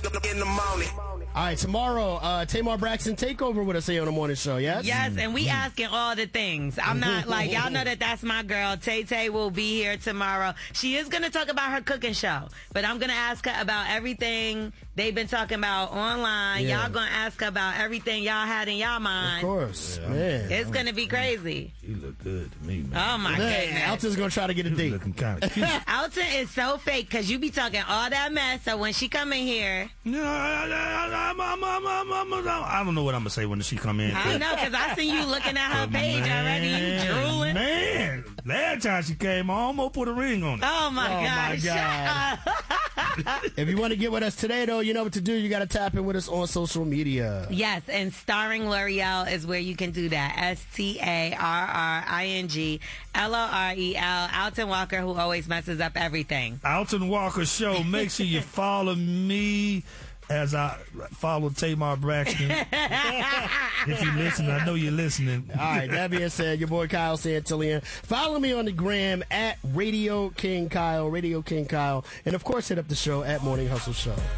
in the morning. All right, tomorrow, Tamar Braxton takeover with us here on the morning show, yes? Yes, and we asking all the things. I'm not like, y'all know that's my girl. Tay will be here tomorrow. She is going to talk about her cooking show, but I'm going to ask her about everything they've been talking about online. Yeah. Y'all going to ask her about everything y'all had in y'all mind. Of course, man. It's going to be crazy. You look good to me, man. Oh, my goodness. Alton's going to try to get a date. Looking kind of cute. Alton is so fake because you be talking all that mess, so when she come in here... No, I don't know what I'm going to say when she come in. I don't know, because I seen you looking at her page already. You drooling. Man, last time she came, I almost put a ring on it. Oh, my God. Shut up. If you want to get with us today, though, you know what to do. You got to tap in with us on social media. Yes, and Starring L'Oreal is where you can do that. StarringLorel. Alton Walker, who always messes up everything. Alton Walker Show. Make sure you follow me as I follow Tamar Braxton. If you listen, I know you're listening. All right, that being said, your boy Kyle Santillian. Follow me on the gram at Radio King Kyle, Radio King Kyle. And, of course, hit up the show at Morning Hustle Show.